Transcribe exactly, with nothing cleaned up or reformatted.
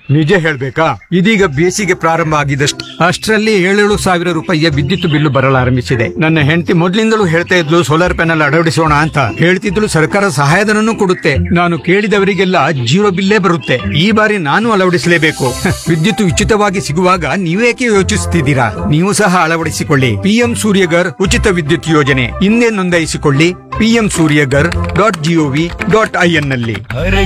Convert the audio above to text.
ನಿಜ ಹೇಳ್ಬೇಕಾ, ಇದೀಗ ಬೇಸಿಗೆ ಪ್ರಾರಂಭ ಆಗಿದಷ್ಟು ಅಷ್ಟರಲ್ಲಿ ಏಳೇಳು ಸಾವಿರ ರೂಪಾಯಿಯ ವಿದ್ಯುತ್ ಬಿಲ್ಲು ಬರಲಾರಂಭಿಸಿದೆ. ನನ್ನ ಹೆಂಡತಿ ಮೊದ್ಲಿಂದಲೂ ಹೇಳ್ತಾ ಇದ್ಲು ಸೋಲಾರ್ ಪ್ಯಾನೆಲ್ ಅಳವಡಿಸೋಣ ಅಂತ. ಹೇಳ್ತಿದ್ಲು ಸರ್ಕಾರ ಸಹಾಯಧನನೂ ಕೊಡುತ್ತೆ. ನಾನು ಕೇಳಿದವರಿಗೆಲ್ಲ ಜೀರೋ ಬಿಲ್ಲೇ ಬರುತ್ತೆ. ಈ ಬಾರಿ ನಾನು ಅಳವಡಿಸಲೇಬೇಕು. ವಿದ್ಯುತ್ ಉಚಿತವಾಗಿ ಸಿಗುವಾಗ ನೀವೇಕೆ ಯೋಚಿಸುತ್ತಿದ್ದೀರಾ? ನೀವು ಸಹ ಅಳವಡಿಸಿಕೊಳ್ಳಿ ಪಿಎಂ ಸೂರ್ಯಗರ್ ಉಚಿತ ವಿದ್ಯುತ್ ಯೋಜನೆ. ಹಿಂದೆ ನೋಂದಾಯಿಸಿಕೊಳ್ಳಿ PM Surya Ghar dot gov dot IN ನಲ್ಲಿ.